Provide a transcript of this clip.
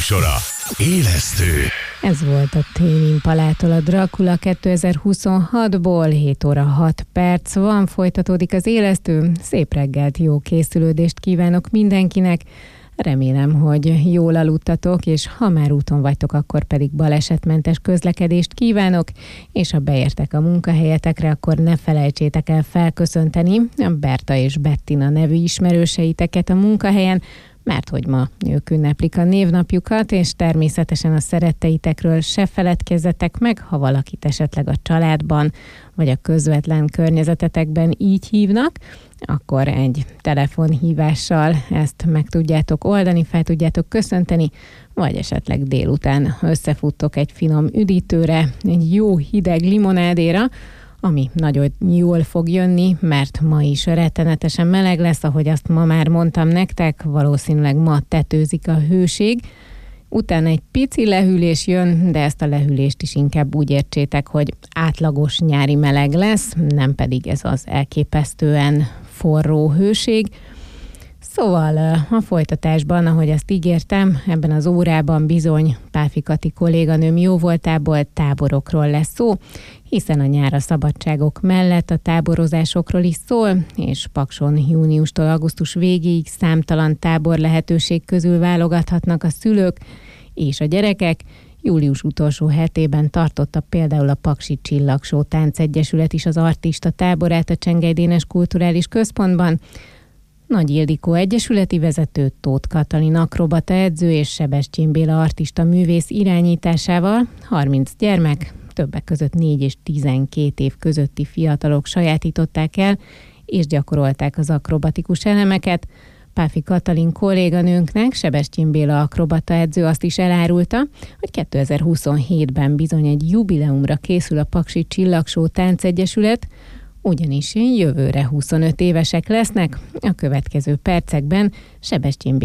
műsora. Élesztő. Ez volt a Tame Impalától a Dracula 2026-ból, 7 óra 6 perc van, folytatódik az élesztő. Szép reggelt, jó készülődést kívánok mindenkinek. Remélem, hogy jól aludtatok, és ha már úton vagytok, akkor pedig balesetmentes közlekedést kívánok, és ha beértek a munkahelyetekre, akkor ne felejtsétek el felköszönteni a Berta és Bettina nevű ismerőseiteket a munkahelyen, mert hogy ma ők ünneplik a névnapjukat, és természetesen a szeretteitekről se feledkezzetek meg, ha valakit esetleg a családban vagy a közvetlen környezetetekben így hívnak, akkor egy telefonhívással ezt meg tudjátok oldani, fel tudjátok köszönteni, vagy esetleg délután összefuttok egy finom üdítőre, egy jó hideg limonádéra, ami nagyon jól fog jönni, mert ma is rettenetesen meleg lesz, ahogy azt ma már mondtam nektek, valószínűleg ma tetőzik a hőség. Utána egy pici lehűlés jön, de ezt a lehűlést is inkább úgy értsétek, hogy átlagos nyári meleg lesz, nem pedig ez az elképesztően forró hőség. Szóval a folytatásban, ahogy azt ígértem, ebben az órában bizony Páfi Kati kolléganőm jóvoltából táborokról lesz szó, hiszen a nyár a szabadságok mellett a táborozásokról is szól, és Pakson júniustól augusztus végéig számtalan tábor lehetőség közül válogathatnak a szülők és a gyerekek. Július utolsó hetében tartotta például a Paksi Csillagsó Táncegyesület is az artista táborát a Csengely Dénes Kulturális Központban. Nagy Ildikó egyesületi vezető, Tóth Katalin akrobata edző és Sebestyén Béla artista művész irányításával 30 gyermek, többek között 4 és 12 év közötti fiatalok sajátították el és gyakorolták az akrobatikus elemeket. Páfi Katalin kolléganőnknek, Sebestyén Béla akrobata edző azt is elárulta, hogy 2027-ben bizony egy jubileumra készül a Paksi Csillagsó Táncegyesület, ugyanis jövőre 25 évesek lesznek. A következő percekben Sebestyén